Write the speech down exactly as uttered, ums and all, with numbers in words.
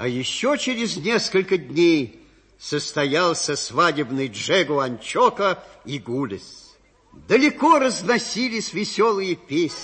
А еще через несколько дней состоялся свадебный джегу Анчока и Гулес. Далеко разносились веселые песни.